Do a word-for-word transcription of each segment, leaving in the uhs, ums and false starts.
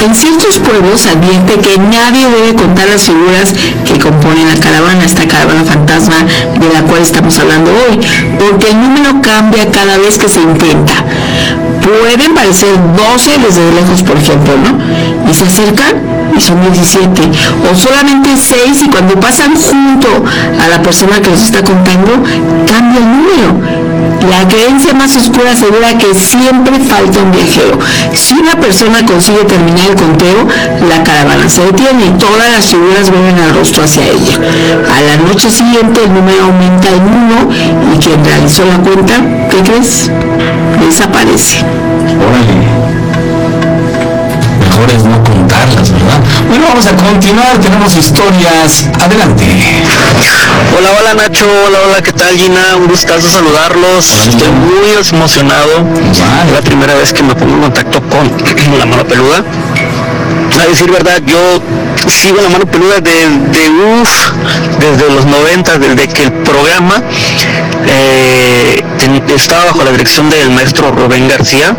En ciertos pueblos advierte que nadie debe contar las figuras que componen la caravana, esta caravana fantasma de la cual estamos hablando hoy, porque el número cambia cada vez que se intenta. Pueden parecer doce desde lejos, por ejemplo, ¿no? Y se acercan y son diecisiete, o solamente seis, y cuando pasan junto a la persona que los está contando, cambia el número. La creencia más oscura asegura que siempre falta un viajero. Si una persona consigue terminar el conteo, la caravana se detiene y todas las figuras vuelven el rostro hacia ella. A la noche siguiente el número aumenta en uno y quien realizó la cuenta, ¿qué crees? Desaparece. Órale. Mejor es no contarlas, ¿verdad? Bueno, vamos a continuar, tenemos historias. Adelante. Hola, hola Nacho, hola, hola, ¿qué tal Gina? Un gustazo saludarlos. Hola. Estoy muy emocionado. Vale. Es la primera vez que me pongo en contacto con La Mano Peluda. A decir verdad, yo sigo La Mano Peluda de, de uff, desde los noventa, desde que el programa eh, ten, estaba bajo la dirección del maestro Rubén García.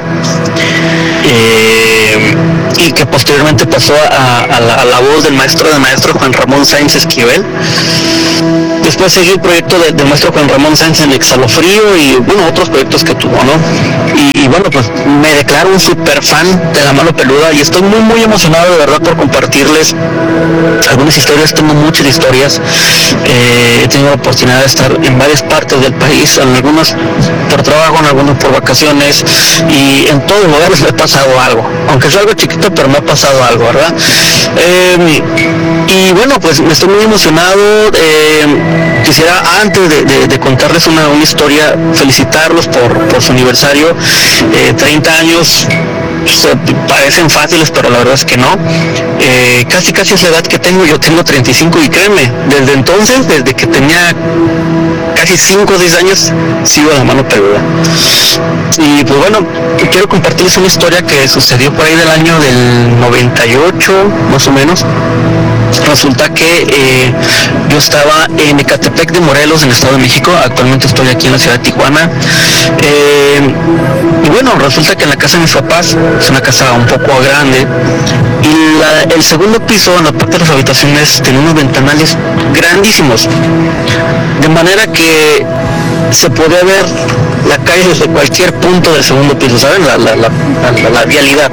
Eh, y que posteriormente pasó a, a, la, a la voz del maestro del maestro Juan Ramón Sáenz Esquivel. Después seguí el proyecto de, del maestro Juan Ramón Sáenz en Exhalofrío y bueno, otros proyectos que tuvo, ¿no? Y, y bueno, pues me declaro un super fan de La Mano Peluda y estoy muy muy emocionado de verdad por compartirles algunas historias. Tengo muchas historias, eh, he tenido la oportunidad de estar en varias partes del país, en algunas por trabajo, en algunas por vacaciones, y en todos lugares me ha pasado algo, aunque sea algo chiquito, pero me ha pasado algo, ¿verdad? Eh, y bueno, pues me estoy muy emocionado. eh, quisiera antes de, de, de contarles una, una historia, felicitarlos por, por su aniversario, eh, treinta años. Se parecen fáciles, pero la verdad es que no. Eh, casi casi es la edad que tengo. Yo tengo treinta y cinco y créeme, desde entonces, desde que tenía casi cinco o seis años, sigo a La Mano Peluda. Y pues bueno, quiero compartirles una historia que sucedió por ahí del año del noventa y ocho, más o menos. Resulta que eh, yo estaba en Ecatepec de Morelos, en el Estado de México. Actualmente estoy aquí en la ciudad de Tijuana. Eh, y bueno, resulta que en la casa de mis papás, es una casa un poco grande, y la, el segundo piso, en la parte de las habitaciones, tenía unos ventanales grandísimos, de manera que se podía ver la calle desde cualquier punto del segundo piso, ¿saben? La, la, la, la, la vialidad.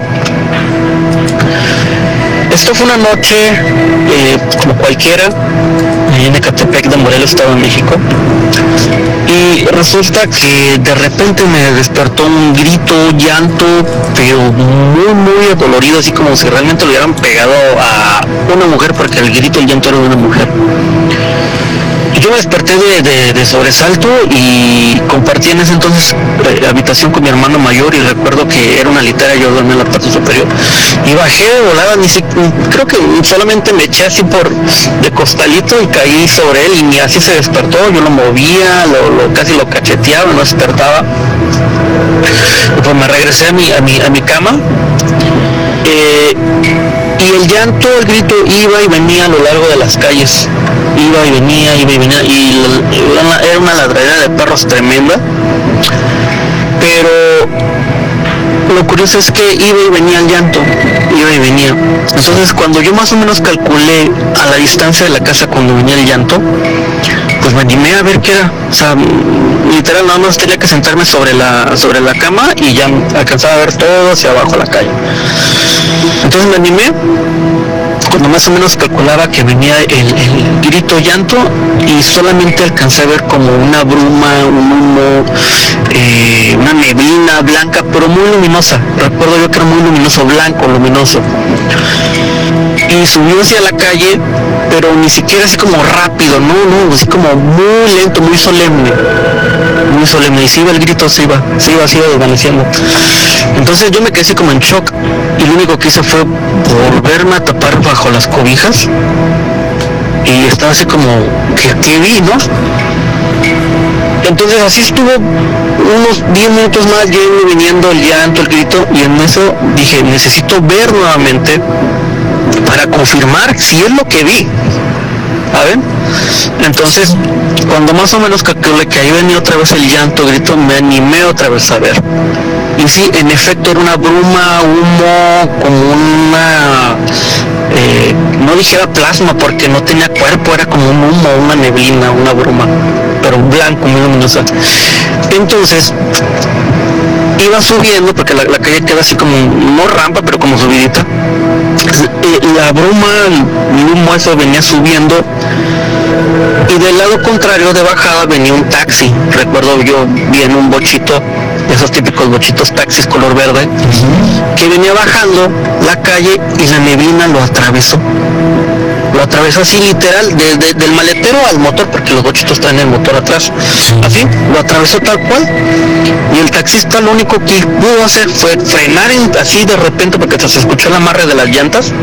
Esto fue una noche eh, como cualquiera, en Ecatepec de Morelos, Estado de México, y resulta que de repente me despertó un grito, llanto, pero muy muy dolorido, así como si realmente lo hubieran pegado a una mujer, porque el grito, el llanto era de una mujer. Yo me desperté de, de, de sobresalto y compartí en ese entonces eh, habitación con mi hermano mayor, y recuerdo que era una litera, yo dormía en la parte superior y bajé de volada, ni si, creo que solamente me eché así por de costalito y caí sobre él, y ni así se despertó. Yo lo movía, lo, lo casi lo cacheteaba, no despertaba. Y pues me regresé a mi, a mi, a mi cama. Eh, y el llanto, el grito iba y venía a lo largo de las calles, iba y venía, iba y venía, y era una ladradera de perros tremenda. Pero lo curioso es que iba y venía el llanto, iba y venía. Entonces cuando yo más o menos calculé a la distancia de la casa cuando venía el llanto, pues me animé a ver qué era. O sea, literal nada más tenía que sentarme sobre la, sobre la cama y ya alcanzaba a ver todo hacia abajo la calle. Entonces me animé, cuando más o menos calculaba que venía el, el grito llanto, y solamente alcancé a ver como una bruma, un humo, eh, una neblina blanca, pero muy luminosa. Recuerdo yo que era muy luminoso, blanco, luminoso. Y subió hacia la calle, pero ni siquiera así como rápido, no, no, así como muy lento, muy solemne, muy solemne. Y si iba el grito, se iba, se iba, se iba desvaneciendo. Entonces yo me quedé así como en shock, y lo único que hice fue volverme a tapar bajo las cobijas, y estaba así como, ¿qué, qué vi, no? Entonces así estuvo unos diez minutos más, yendo y viniendo el llanto, el grito, y en eso dije, necesito ver nuevamente para confirmar si es lo que vi. A ver, entonces cuando más o menos calculé que ahí venía otra vez el llanto, grito, me animé otra vez a ver. Y sí, en efecto era una bruma, humo, como una dije era plasma porque no tenía cuerpo, era como un humo, una neblina, una bruma, pero blanco, muy luminosa. Entonces iba subiendo, porque la, la calle queda así como, no rampa, pero como subidita. La bruma, el humo, eso venía subiendo, y del lado contrario de bajada venía un taxi. Recuerdo yo bien un bochito, esos típicos bochitos taxis color verde, uh-huh, que venía bajando la calle y la neblina lo atravesó. Lo atravesó así literal, desde del maletero al motor, porque los bochitos traen el motor atrás, así, lo atravesó tal cual, y el taxista lo único que pudo hacer fue frenar en, así de repente, porque se escuchó el amarre de las llantas,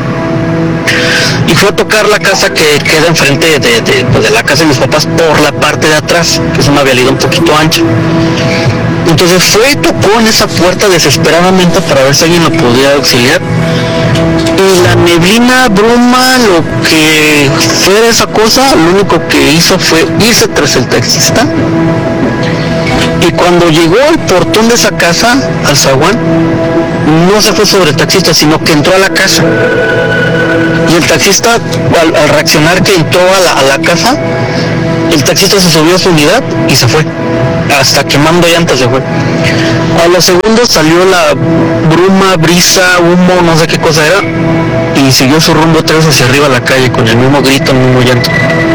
y fue a tocar la casa que queda enfrente de, de, de la casa de mis papás por la parte de atrás, que es una vialidad un poquito ancha. Entonces fue y tocó en esa puerta desesperadamente para ver si alguien lo podía auxiliar. Y la neblina, bruma, lo que fue esa cosa, lo único que hizo fue irse tras el taxista. Y cuando llegó al portón de esa casa, al zaguán, no se fue sobre el taxista, sino que entró a la casa. Y el taxista, al, al reaccionar que entró a la, a la casa, el taxista se subió a su unidad y se fue, hasta quemando llantas se fue. A los segundos salió la bruma, brisa, humo, no sé qué cosa era, y siguió su rumbo otra vez hacia arriba a la calle con el mismo grito, el mismo llanto.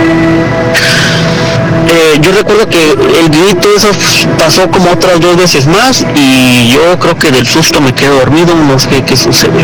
Eh, yo recuerdo que el grito eso pasó como otras dos veces más, y yo creo que del susto me quedé dormido, no sé qué sucedió.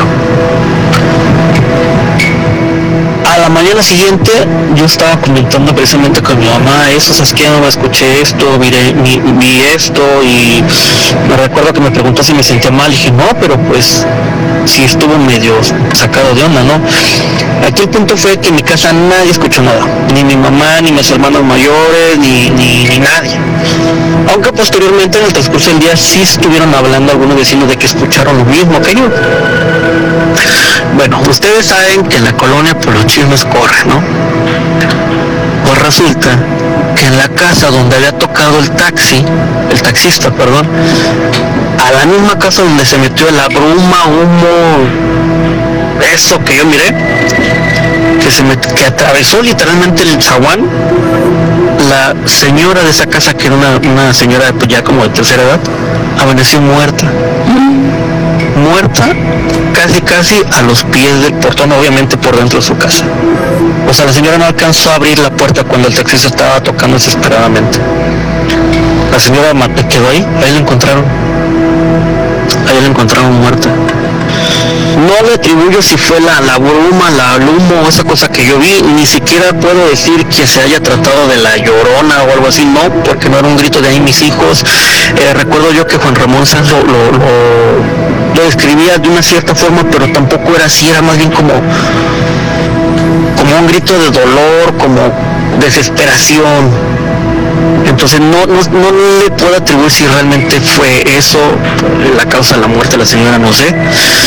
A la mañana siguiente yo estaba comentando precisamente con mi mamá eso, ¿sabes qué? No escuché esto, miré, vi, vi esto, y me recuerdo que me preguntó si me sentía mal, y dije no, pero pues sí estuvo medio sacado de onda, ¿no? Aquí el punto fue que en mi casa nadie escuchó nada, ni mi mamá, ni mis hermanos mayores, ni, ni, ni nadie. Aunque posteriormente en el transcurso del día sí estuvieron hablando algunos vecinos de que escucharon lo mismo que yo. Bueno, ustedes saben que en la colonia por los chismes corren, ¿no? Pues resulta que en la casa donde había tocado el taxi, el taxista, perdón, a la misma casa donde se metió la bruma, humo, eso que yo miré, que se met, que atravesó literalmente el zaguán, la señora de esa casa, que era una, una señora pues ya como de tercera edad, amaneció muerta. Muerta, casi casi a los pies del portón, obviamente por dentro de su casa. O sea, la señora no alcanzó a abrir la puerta cuando el taxista estaba tocando desesperadamente. La señora quedó ahí, ahí la encontraron. Ahí la encontraron muerta. No le atribuyo si fue la, la bruma, la, el humo, esa cosa que yo vi, ni siquiera puedo decir que se haya tratado de la Llorona o algo así, no, porque no era un grito de ahí mis hijos. Eh, recuerdo yo que Juan Ramón Sanz lo, lo, lo, lo describía de una cierta forma, pero tampoco era así, era más bien como, como un grito de dolor, como desesperación. Entonces no, no, no le puedo atribuir si realmente fue eso la causa de la muerte de la señora, no sé.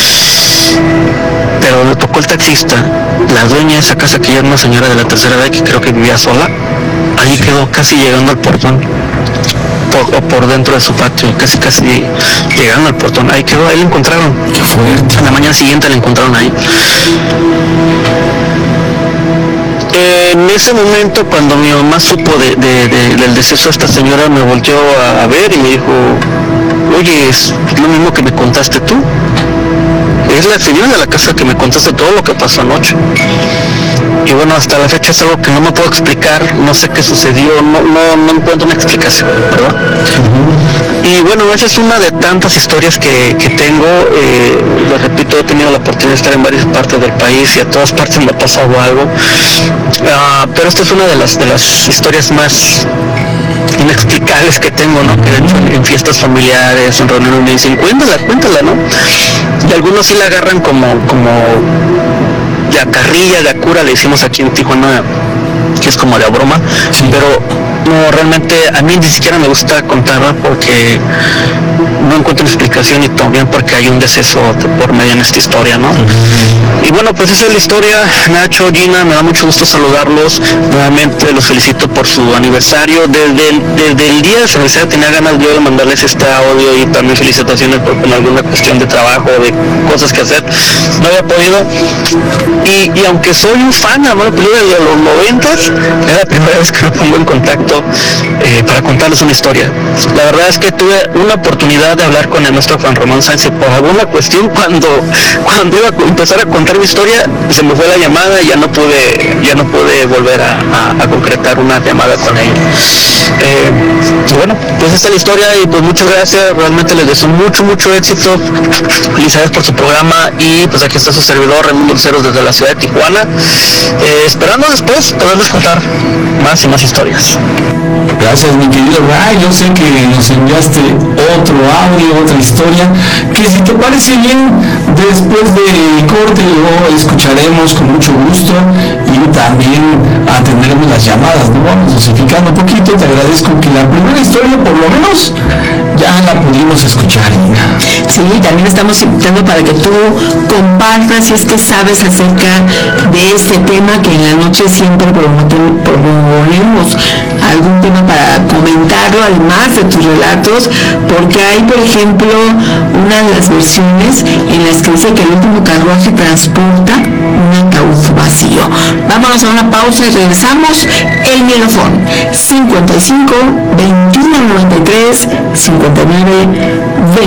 Pero le tocó el taxista, la dueña de esa casa, que ya era una señora de la tercera edad que creo que vivía sola, ahí quedó casi llegando al portón, por, o por dentro de su patio, casi casi llegando al portón, ahí quedó, ahí la encontraron. Qué fuerte. A la mañana siguiente la encontraron ahí. En ese momento, cuando mi mamá supo de, de, de, del deceso de esta señora, me volteó a, a ver y me dijo, oye, es lo mismo que me contaste tú. Es la señora de la casa que me contaste todo lo que pasó anoche. Y bueno, hasta la fecha es algo que no me puedo explicar, no sé qué sucedió, no, no, no encuentro una explicación, ¿verdad? Uh-huh. Y bueno, esa es una de tantas historias que, que tengo. Eh, lo repito, he tenido la oportunidad de estar en varias partes del país y a todas partes me ha pasado algo. Uh, pero esta es una de las, de las historias más inexplicables que tengo, ¿no? Que de hecho en, en fiestas familiares, en reuniones me dicen, cuéntala, cuéntala, ¿no? Y algunos sí la agarran como, como de a carrilla, de a cura, le decimos aquí en Tijuana, que es como de a broma, sí. Pero no, realmente a mí ni siquiera me gusta contarla porque no encuentro explicación y también porque hay un deceso por medio en esta historia, ¿no? Y bueno, pues esa es la historia. Nacho, Gina, me da mucho gusto saludarlos. Nuevamente los felicito por su aniversario. Desde el, desde el día de su aniversario tenía ganas yo de mandarles este audio y también felicitaciones por con alguna cuestión de trabajo, de cosas que hacer. No había podido. Y, y aunque soy un fan, ¿no?, de los noventas, es la primera vez que me pongo en contacto eh, para contarles una historia. La verdad es que tuve una oportunidad de hablar con el maestro Juan Ramón Sáenz por alguna cuestión. Cuando, cuando iba a empezar a contar mi historia, se me fue la llamada y ya no pude, ya no pude volver a, a, a concretar una llamada con él. Eh, bueno, pues esta es la historia y pues muchas gracias, realmente les deseo mucho, mucho éxito. Felicidades por su programa y pues aquí está su servidor, Raimundo Luceros, desde la ciudad de Tijuana, eh, esperando después poderles contar más y más historias. Gracias, mi querido Ray. Yo sé que nos enviaste otro audio, otra historia, que si te parece bien, después del corte lo escucharemos con mucho gusto y también atenderemos las llamadas, ¿no? Vamos dosificando un poquito. Te agradezco que la primera historia, por lo menos, ya la pudimos escuchar. Sí, también estamos invitando para que tú compartas si es que sabes acerca de este tema, que en la noche siempre promovemos algún tema para comentarlo, además de tus relatos, porque hay, por ejemplo, una de las versiones en las que dice que el último carruaje transporta un ataúd vacío. Vámonos a una pausa y regresamos. El mielofón cincuenta y cinco, veintiuno noventa y tres, cincuenta y nueve, veinte.